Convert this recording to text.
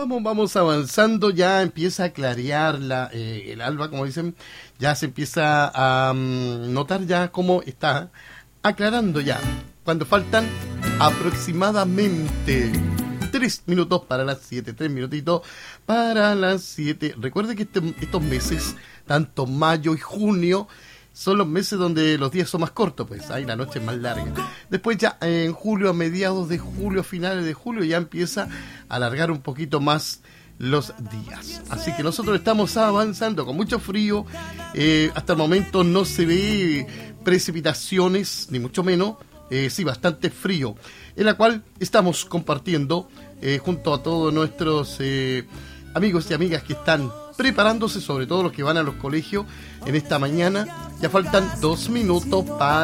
Vamos avanzando, ya empieza a clarear el alba, como dicen, ya se empieza a notar ya cómo está aclarando ya, cuando faltan aproximadamente 3 minutos para las 7, 3 minutitos para las 7. Recuerde que estos meses, tanto mayo y junio, son los meses donde los días son más cortos, pues ahí la noche es más larga. Después ya en julio, a mediados de julio, finales de julio, ya empieza a alargar un poquito más los días. Así que nosotros estamos avanzando con mucho frío. Hasta el momento no se ve precipitaciones, ni mucho menos. Sí, bastante frío, en la cual estamos compartiendo junto a todos nuestros amigos y amigas que están preparándose, sobre todo los que van a los colegios en esta mañana. Ya faltan 2 minutos para